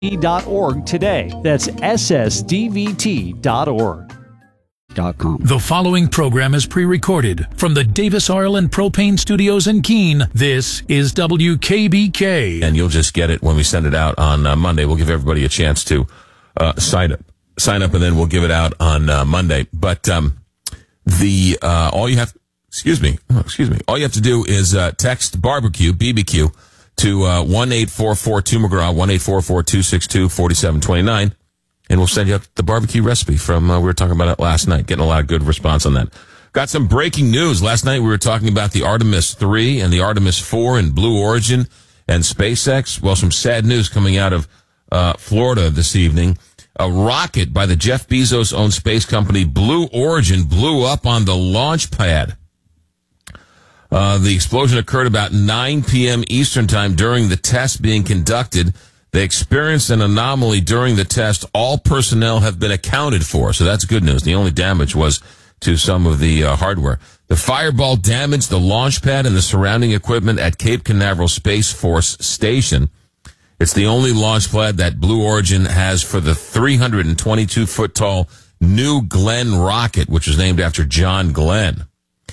ssdvt.org today. That's ssdvt.org. The following program is pre-recorded from the Davis Oil and Propane Studios in Keene. This is WKBK. And you'll just get it when we send it out on Monday. We'll give everybody a chance to sign up, and then we'll give it out on Monday. But all you have to do is text barbecue, BBQ, to 1-844-2McGraw, 1-844-262-4729. And we'll send you up the barbecue recipe from, we were talking about it last night, getting a lot of good response on that. Got some breaking news. Last night we were talking about the Artemis 3 and the Artemis 4 and Blue Origin and SpaceX. Well, some sad news coming out of Florida this evening. A rocket by the Jeff Bezos-owned space company Blue Origin blew up on the launch pad. The explosion occurred about 9 p.m. Eastern time during the test being conducted. They experienced an anomaly during the test. All personnel have been accounted for, so that's good news. The only damage was to some of the hardware. The fireball damaged the launch pad and the surrounding equipment at Cape Canaveral Space Force Station. It's the only launch pad that Blue Origin has for the 322-foot-tall New Glenn rocket, which was named after John Glenn.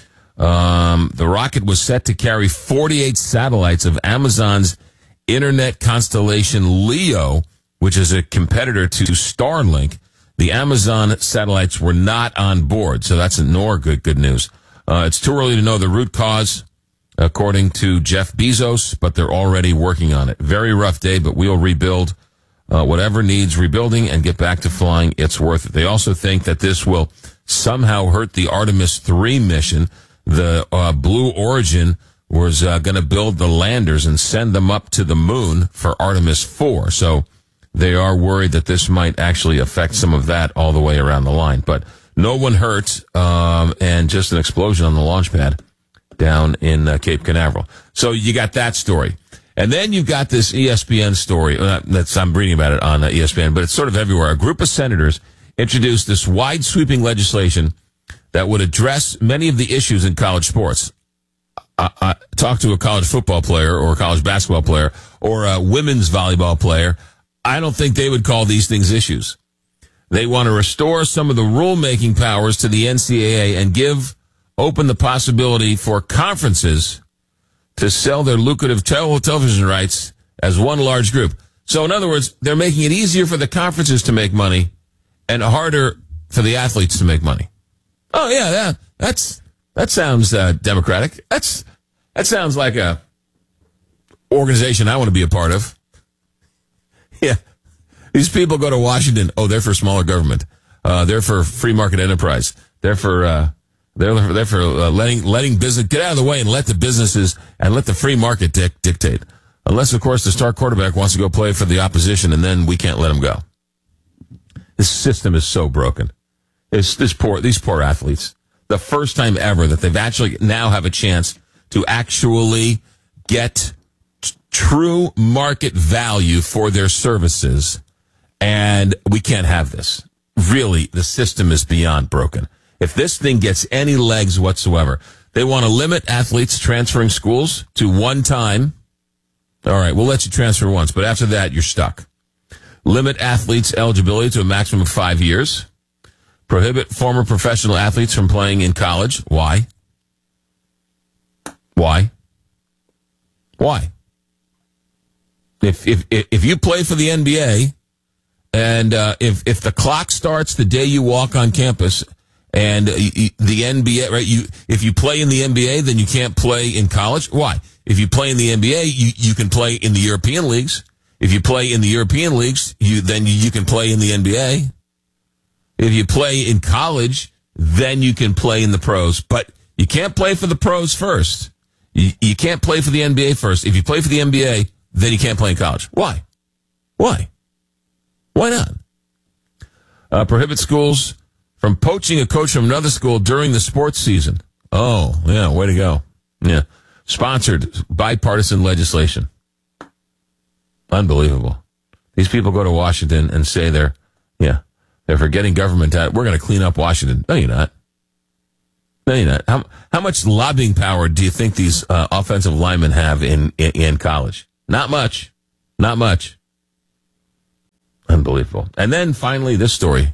The rocket was set to carry 48 satellites of Amazon's internet constellation LEO, which is a competitor to Starlink. The Amazon satellites were not on board, so that's nor good news. It's too early to know the root cause, according to Jeff Bezos, but they're already working on it. Very rough day, but we'll rebuild whatever needs rebuilding and get back to flying. It's worth it. They also think that this will somehow hurt the Artemis 3 mission. The Blue Origin was going to build the landers and send them up to the moon for Artemis 4. So they are worried that this might actually affect some of that all the way around the line. But no one hurt, and just an explosion on the launch pad down in Cape Canaveral. So you got that story. And then you've got this ESPN story. I'm reading about it on ESPN, but it's sort of everywhere. A group of senators introduced this wide-sweeping legislation that would address many of the issues in college sports. Talk to a college football player or a college basketball player or a women's volleyball player. I don't think they would call these things issues. They want to restore some of the rulemaking powers to the NCAA and open the possibility for conferences to sell their lucrative television rights as one large group. So in other words, they're making it easier for the conferences to make money and harder for the athletes to make money. Oh yeah, that sounds democratic. That sounds like a organization I want to be a part of. Yeah, these people go to Washington. Oh, they're for smaller government. They're for free market enterprise. They're for letting business get out of the way and let the businesses and let the free market dictate. Unless, of course, the star quarterback wants to go play for the opposition, and then we can't let him go. This system is so broken. These poor athletes. The first time ever that they've actually now have a chance to actually get true market value for their services. And we can't have this. Really, the system is beyond broken. If this thing gets any legs whatsoever, they want to limit athletes transferring schools to one time. All right, we'll let you transfer once, but after that, you're stuck. Limit athletes' eligibility to a maximum of 5 years. Prohibit former professional athletes from playing in college. Why? If you play for the NBA, and if the clock starts the day you walk on campus, and the NBA, right? If you play in the NBA, then you can't play in college. Why? If you play in the NBA, you can play in the European leagues. If you play in the European leagues, then you can play in the NBA. If you play in college, then you can play in the pros. But you can't play for the pros first. You can't play for the NBA first. If you play for the NBA, then you can't play in college. Why? Why not? Prohibit schools from poaching a coach from another school during the sports season. Oh, yeah, way to go. Yeah. Sponsored bipartisan legislation. Unbelievable. These people go to Washington and say they're for getting government out. We're going to clean up Washington. No, you're not. How much lobbying power do you think these offensive linemen have in college? Not much. Unbelievable. And then finally, this story.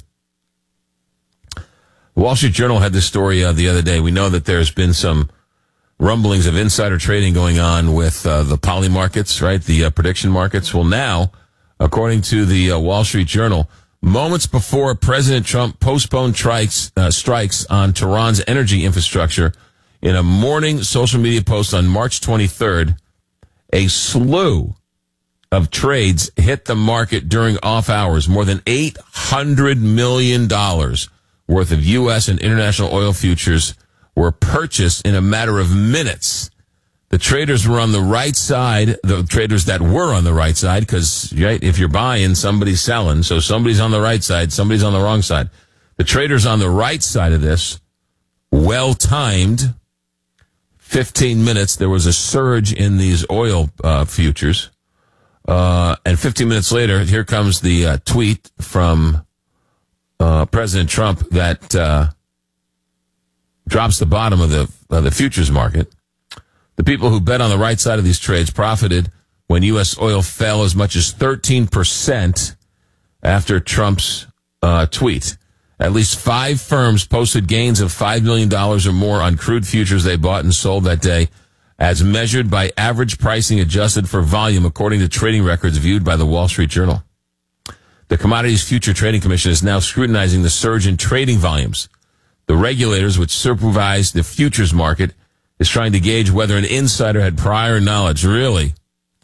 The Wall Street Journal had this story the other day. We know that there's been some rumblings of insider trading going on with the poly markets, right? The prediction markets. Well, now, according to the Wall Street Journal, moments before President Trump postponed strikes on Tehran's energy infrastructure, in a morning social media post on March 23rd, a slew of trades hit the market during off hours. More than $800 million worth of U.S. and international oil futures were purchased in a matter of minutes. The traders were on the right side, the traders that were on the right side, because right, if you're buying, somebody's selling. So somebody's on the right side, somebody's on the wrong side. The traders on the right side of this, well-timed, 15 minutes, there was a surge in these oil futures. And 15 minutes later, here comes the tweet from President Trump that drops the bottom of the futures market. The people who bet on the right side of these trades profited when U.S. oil fell as much as 13% after Trump's tweet. At least 5 firms posted gains of $5 million or more on crude futures they bought and sold that day, as measured by average pricing adjusted for volume, according to trading records viewed by the Wall Street Journal. The Commodities Future Trading Commission is now scrutinizing the surge in trading volumes. The regulators, which supervise the futures market, is trying to gauge whether an insider had prior knowledge. Really?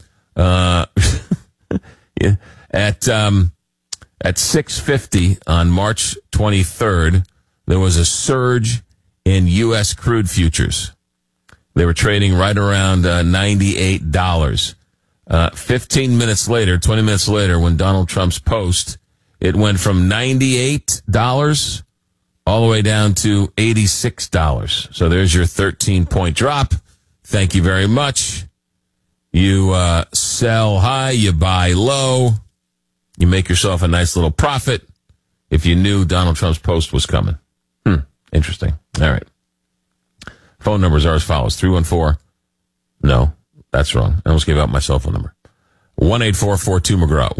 At 6:50 on March 23rd, there was a surge in U.S. crude futures. They were trading right around $98. 15 minutes later, 20 minutes later, when Donald Trump's post, it went from $98 all the way down to $86. So there's your 13-point drop. Thank you very much. You sell high, you buy low. You make yourself a nice little profit if you knew Donald Trump's post was coming. Interesting. All right. Phone numbers are as follows. 314. No, that's wrong. I almost gave out my cell phone number. 1-844-2-McGraw.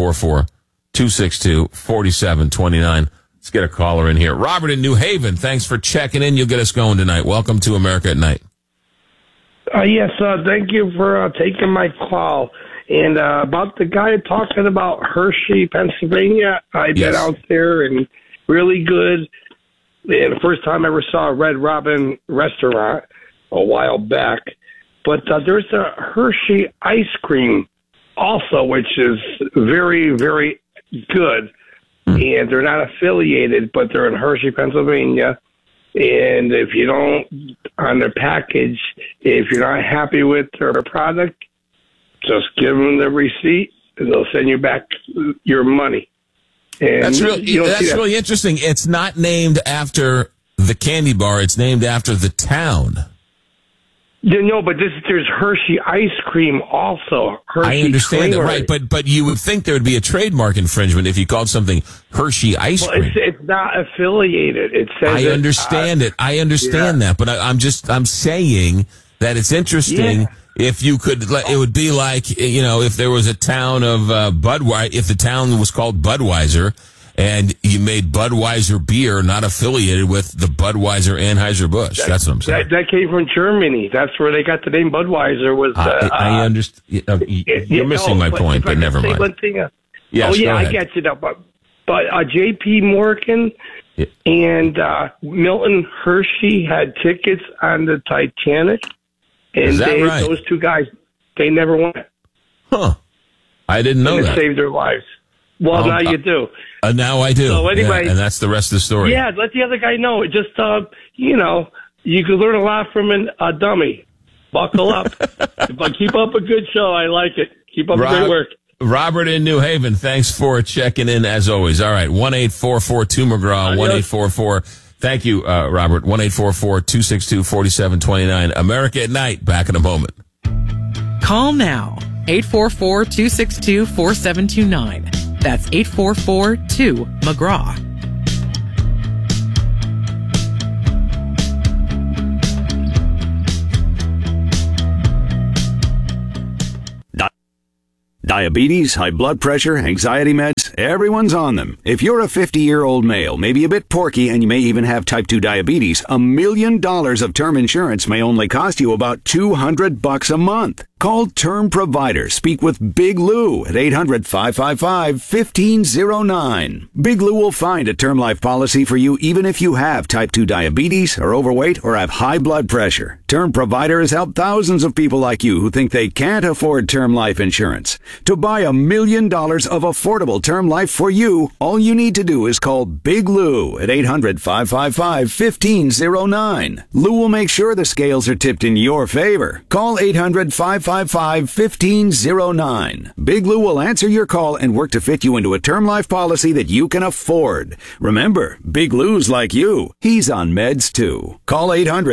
1-844-262-4729. Let's get a caller in here. Robert in New Haven, thanks for checking in. You'll get us going tonight. Welcome to America at Night. Yes, thank you for taking my call. And about the guy talking about Hershey, Pennsylvania, I've been out there and really good. And the first time I ever saw a Red Robin restaurant a while back. But there's a Hershey ice cream also, which is very, very good. And they're not affiliated, but they're in Hershey, Pennsylvania. And if you don't, on their package, if you're not happy with their product, just give them the receipt, and they'll send you back your money. And that's really interesting. It's not named after the candy bar. It's named after the town. No, but there's Hershey ice cream also. Hershey I understand Creamery. it, right? But you would think there would be a trademark infringement if you called something Hershey ice cream. It's not affiliated. It says I understand it. I understand that, but I'm saying that it's interesting. Yeah. If you could, it would be like, if there was a town of Budweiser, if the town was called Budweiser, and you made Budweiser beer not affiliated with the Budweiser Anheuser-Busch. That's what I'm saying. That came from Germany. That's where they got the name Budweiser. I understand. You're missing my point, but never mind. One thing, yes, I get you now. But J.P. Morgan and Milton Hershey had tickets on the Titanic. And Is that right? Those two guys, they never went. Huh. I didn't know that. It saved their lives. Well, now you do. Now I do. So anyway, and that's the rest of the story. Yeah, let the other guy know. Just, you can learn a lot from a dummy. Buckle up. But keep up a good show. I like it. Keep up the great work. Robert in New Haven, thanks for checking in as always. All right, 1-844-2-McGraw, 1-844. Thank you, Robert. 1-844-262-4729. America at Night. Back in a moment. Call now. 844-262-4729. That's 844-2-McGraw. Diabetes, high blood pressure, anxiety meds, everyone's on them. If you're a 50-year-old male, maybe a bit porky, and you may even have type 2 diabetes, $1 million of term insurance may only cost you about $200 a month. Call Term Provider. Speak with Big Lou at 800-555-1509. Big Lou will find a term life policy for you even if you have type 2 diabetes, are overweight, or have high blood pressure. Term Provider has helped thousands of people like you who think they can't afford term life insurance. To buy $1 million of affordable term life for you, all you need to do is call Big Lou at 800-555-1509. Lou will make sure the scales are tipped in your favor. Call 800-555-1509. Big Lou will answer your call and work to fit you into a term life policy that you can afford. Remember, Big Lou's like you. He's on meds too. Call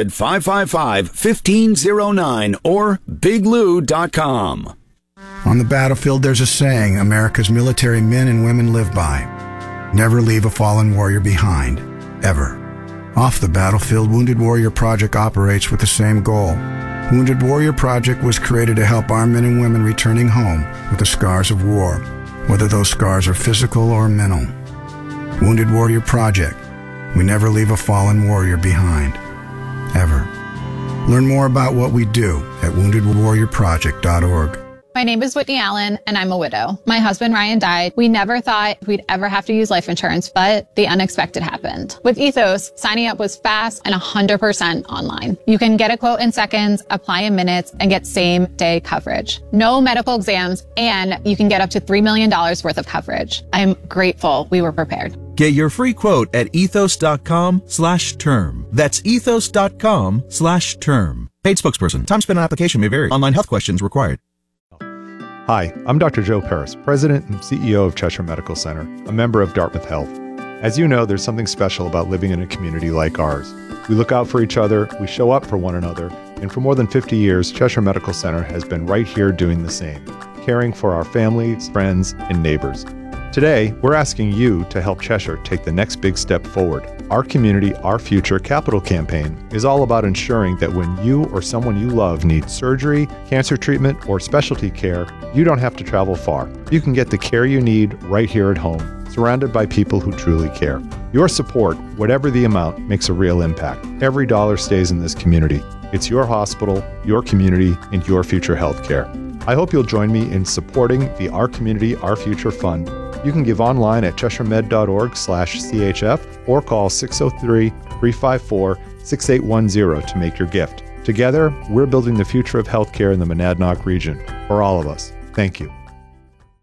800-555-1509 or biglou.com. On the battlefield, there's a saying America's military men and women live by. Never leave a fallen warrior behind, ever. Off the battlefield, Wounded Warrior Project operates with the same goal. Wounded Warrior Project was created to help our men and women returning home with the scars of war, whether those scars are physical or mental. Wounded Warrior Project. We never leave a fallen warrior behind, ever. Learn more about what we do at woundedwarriorproject.org. My name is Whitney Allen, and I'm a widow. My husband, Ryan, died. We never thought we'd ever have to use life insurance, but the unexpected happened. With Ethos, signing up was fast and 100% online. You can get a quote in seconds, apply in minutes, and get same-day coverage. No medical exams, and you can get up to $3 million worth of coverage. I'm grateful we were prepared. Get your free quote at ethos.com/term. That's ethos.com/term. Paid spokesperson. Time spent on application may vary. Online health questions required. Hi, I'm Dr. Joe Paris, President and CEO of Cheshire Medical Center, a member of Dartmouth Health. As you know, there's something special about living in a community like ours. We look out for each other, we show up for one another, and for more than 50 years, Cheshire Medical Center has been right here doing the same, caring for our families, friends, and neighbors. Today, we're asking you to help Cheshire take the next big step forward. Our Community, Our Future capital campaign is all about ensuring that when you or someone you love needs surgery, cancer treatment, or specialty care, you don't have to travel far. You can get the care you need right here at home, surrounded by people who truly care. Your support, whatever the amount, makes a real impact. Every dollar stays in this community. It's your hospital, your community, and your future health care. I hope you'll join me in supporting the Our Community, Our Future Fund. You can give online at cheshiremed.org/CHF or call 603-354-6810 to make your gift. Together, we're building the future of healthcare in the Monadnock region. For all of us, thank you.